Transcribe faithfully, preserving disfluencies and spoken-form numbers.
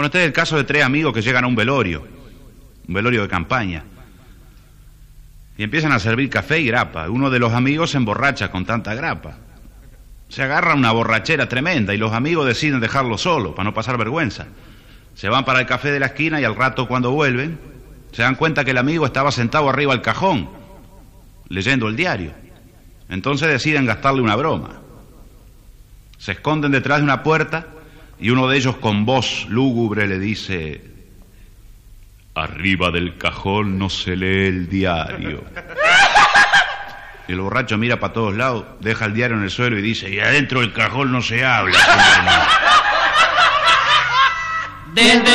Bueno, este es el caso de tres amigos que llegan a un velorio, un velorio de campaña, y empiezan a servir café y grapa. Uno de los amigos se emborracha con tanta grapa. Se agarra una borrachera tremenda y los amigos deciden dejarlo solo para no pasar vergüenza. Se van para el café de la esquina y al rato, cuando vuelven, se dan cuenta que el amigo estaba sentado arriba del cajón, leyendo el diario. Entonces deciden gastarle una broma. Se esconden detrás de una puerta y uno de ellos con voz lúgubre le dice: arriba del cajón no se lee el diario. Y el borracho mira para todos lados, deja el diario en el suelo y dice: y adentro del cajón no se habla. Desde